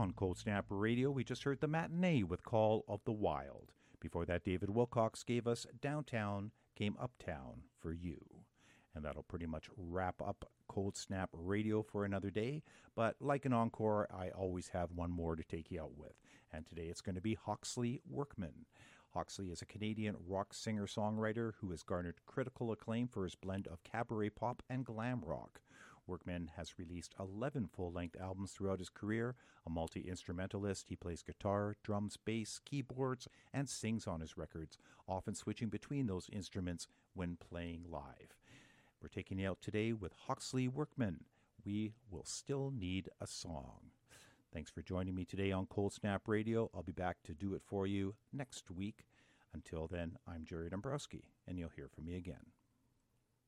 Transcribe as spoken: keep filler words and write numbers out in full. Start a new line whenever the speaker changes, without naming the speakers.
on Cold Snap Radio, we just heard The Matinee with Call of the Wild. Before that, David Wilcox gave us Downtown Came Uptown for You. And that'll pretty much wrap up Cold Snap Radio for another day. But like an encore, I always have one more to take you out with. And today it's going to be Hawksley Workman. Hawksley is a Canadian rock singer-songwriter who has garnered critical acclaim for his blend of cabaret pop and glam rock. Workman has released eleven full-length albums throughout his career. A multi-instrumentalist, he plays guitar, drums, bass, keyboards, and sings on his records, often switching between those instruments when playing live. We're taking you out today with Hawksley Workman. We Will Still Need a Song. Thanks for joining me today on Cold Snap Radio. I'll be back to do it for you next week. Until then, I'm Jerry Dombrowski, and you'll hear from me again.